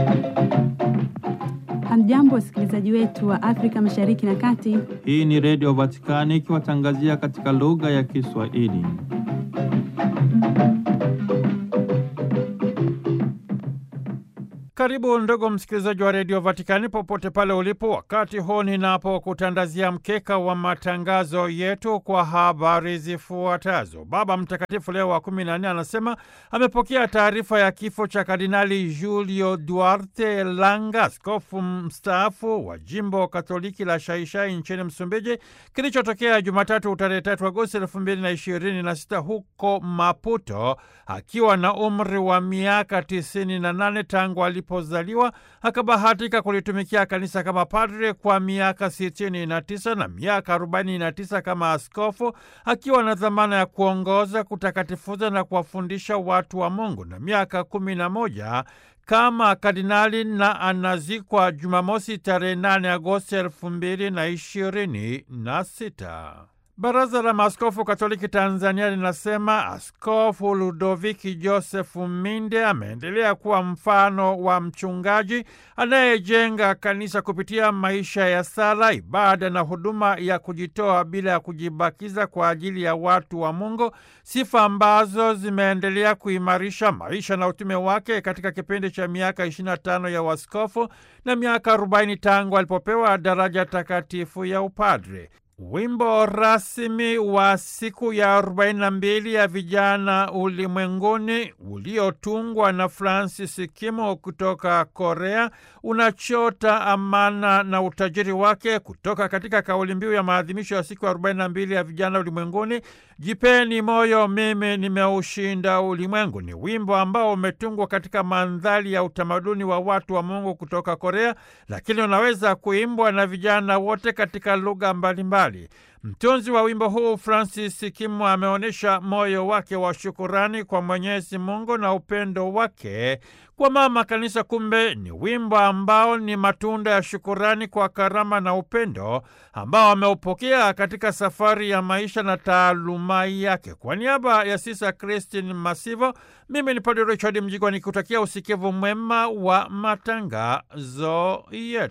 Hamjambo wasikilizaji wetu wa Afrika Mashariki na Kati. Hii ni Radio Vatikani ikiwatangazia katika lugha ya Kiswahili. Karibu ndugu msikilizaji wa Radio Vatikani popote pale ulipo, wakati huu ninapokutandazia mkeka wa matangazo yetu kwa habari zifuatazo. Baba Mtakatifu Leo wa 14 anasema amepokea taarifa ya kifo cha Kardinali Julio Duarte Langa, askofu mstaafu wa jimbo Katoliki la Xai-Xai nchini Msumbiji, kilichotokea Jumatatu tarehe 3 Agosti 2026 huko Maputo, akiwa na umri wa miaka 98 tangu alipozaliwa. Akabahatika kulitumikia kanisa kama padre kwa miaka 69 na miaka 49 kama askofu, akiwa na dhamana ya kuongoza, kutakatifuza na kuwafundisha watu wa Mungu, na miaka 11 kama kardinali, na anazikwa Jumamosi tarehe 8 Agosti 2026. Baraza la Maaskofu Katoliki Tanzania linasema Askofu Ludoviki Joseph Minde ameendelea kuwa mfano wa mchungaji anayejenga kanisa kupitia maisha ya sala, ibada na huduma ya kujitoa bila ya kujibakiza kwa ajili ya watu wa Mungu, sifa ambazo zimeendelea kuimarisha maisha na utume wake katika kipindi cha miaka 25 ya uaskofu na miaka 40 tangu alipopewa daraja takatifu ya upadre. Wimbo rasmi wa siku ya 42 ya vijana ulimwenguni uliotungwa na Francis Kimo kutoka Korea unachota amana na utajiri wake kutoka katika kauli mbiu ya maadhimisho ya siku 42 ya vijana ulimwenguni, jipeni moyo, mimi nimeushinda ulimwengu. Ni wimbo ambao umetungwa katika mandhari ya utamaduni wa watu wa Mungu kutoka Korea, lakini unaweza kuimbwa na vijana wote katika lugha mbalimbali. Mtunzi wa wimbo huu Francis Kimo ameonyesha moyo wake wa shukurani kwa Mwenyezi Mungu na upendo wake kwa mama kanisa. Kumbe ni wimbo ambao ni matunda ya shukurani kwa karama na upendo ambao ameupokea katika safari ya maisha na taaluma yake. Kwa niaba ya Sisa Christine Masivo, mimi ni Padre Richard Mjigwa nikutakia usikivu mwema wa matangazo yetu.